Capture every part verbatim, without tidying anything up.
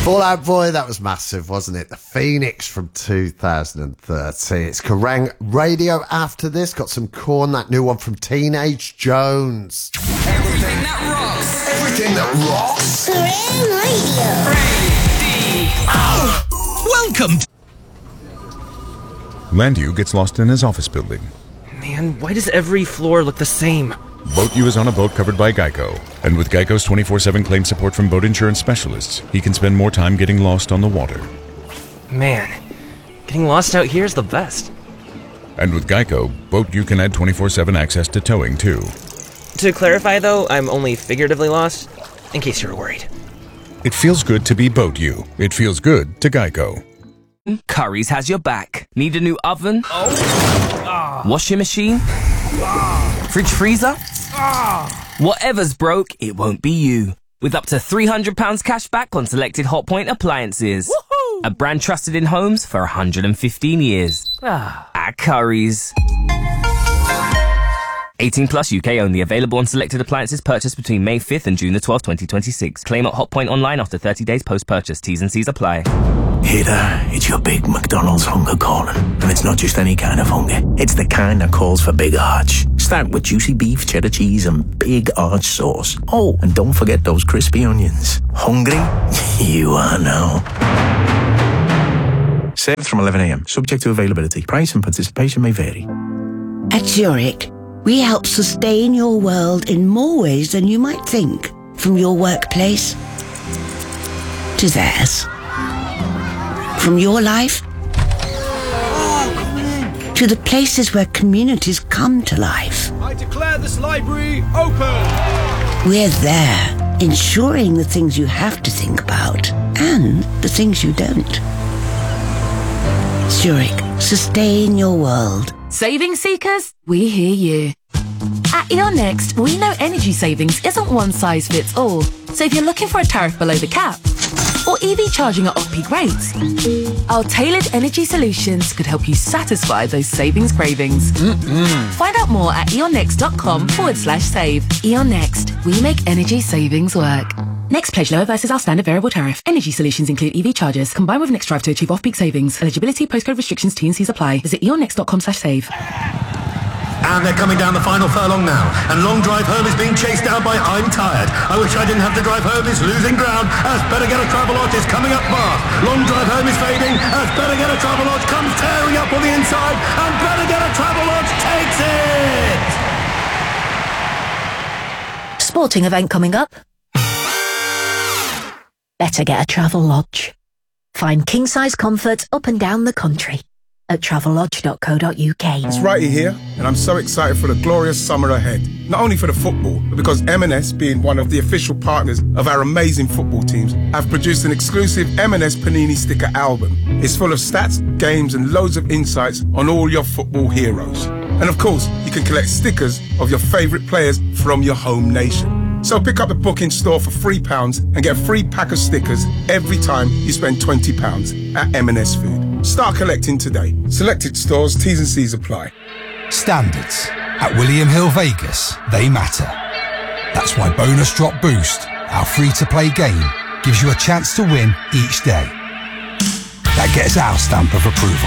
Fall Out Boy, that was massive, wasn't it? The Phoenix from two thousand thirteen. It's Kerrang Radio after this. Got some Korn, that new one from Teenage Jones. Everything that rocks. Everything that rocks. Kerrang Radio. Welcome. Landu gets lost in his office building. Man, why does every floor look the same? Boat U is on a boat covered by Geico. And with Geico's twenty-four seven claim support from boat insurance specialists, he can spend more time getting lost on the water. Man, getting lost out here is the best. And with Geico, Boat U can add twenty-four seven access to towing, too. To clarify, though, I'm only figuratively lost, in case you're worried. It feels good to be Boat U. It feels good to Geico. Currys has your back. Need a new oven? Oh. Ah. Washing machine? Ah. Fridge freezer? Ah. Whatever's broke, it won't be you. With up to three hundred pounds cash back on selected Hotpoint appliances. Woohoo! A brand trusted in homes for one hundred fifteen years. Ah. At Currys. eighteen plus U K only. Available on selected appliances purchased between May fifth and June the twelfth, twenty twenty-six. Claim at Hotpoint online after thirty days post-purchase. T's and C's apply. Hey there, it's your big McDonald's hunger calling. And it's not just any kind of hunger. It's the kind that calls for big arch. Stacked with juicy beef, cheddar cheese and big arch sauce. Oh, and don't forget those crispy onions. Hungry? You are now. Served from eleven a.m. Subject to availability. Price and participation may vary. At Zurich, we help sustain your world in more ways than you might think. From your workplace to theirs. From your life to the places where communities come to life. I declare this library open. We're there, ensuring the things you have to think about and the things you don't. Zurich, sustain your world. Saving seekers, we hear you. At E O N Next, we know energy savings isn't one size fits all. So if you're looking for a tariff below the cap, or E V charging at off-peak rates, our tailored energy solutions could help you satisfy those savings cravings. Mm-mm. Find out more at eonnext.com forward slash save. E O N Next, we make energy savings work. Next pledge lower versus our standard variable tariff. Energy solutions include E V chargers, combined with Next Drive to achieve off-peak savings. Eligibility, postcode restrictions, T and C's apply. Visit eonnext.com slash save. And they're coming down the final furlong now. And Long Drive Home is being chased down by I'm Tired. I wish I didn't have to drive home is losing ground as Better Get a Travelodge is coming up fast. Long Drive Home is fading as Better Get a Travelodge comes tearing up on the inside and Better Get a Travelodge takes it! Sporting event coming up. Better Get a Travelodge. Find king-size comfort up and down the country at travelodge dot co dot uk. It's Righty here, and I'm so excited for the glorious summer ahead. Not only for the football, but because M and S, being one of the official partners of our amazing football teams, have produced an exclusive M and S Panini sticker album. It's full of stats, games, and loads of insights on all your football heroes. And of course, you can collect stickers of your favourite players from your home nation. So pick up the book in store for three pounds and get a free pack of stickers every time you spend twenty pounds at M and S Food. Start collecting today. Selected stores, T's and C's apply. Standards. At William Hill Vegas, they matter. That's why Bonus Drop Boost, our free-to-play game, gives you a chance to win each day. That gets our stamp of approval.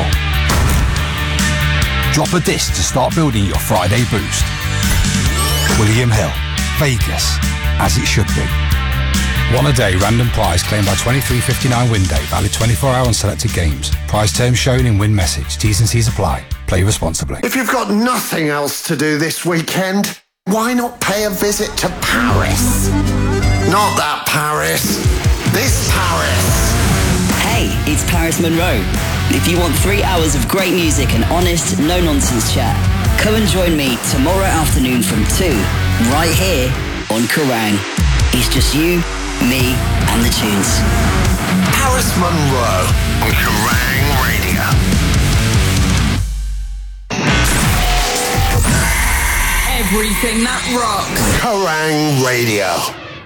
Drop a disc to start building your Friday boost. William Hill, Vegas, as it should be. One a day random prize claimed by twenty-three fifty-nine win day, valid twenty-four hour on selected games. Prize terms shown in win message. T's and C's apply. Play responsibly. If you've got nothing else to do this weekend, why not pay a visit to Paris? Not that Paris. This Paris. Hey, it's Paris Monroe. If you want three hours of great music and honest, no-nonsense chat, come and join me tomorrow afternoon from two, right here on Kerrang. It's just you, me, and the tunes. Paris Monroe on Kerrang Radio. Everything that rocks. Kerrang Radio.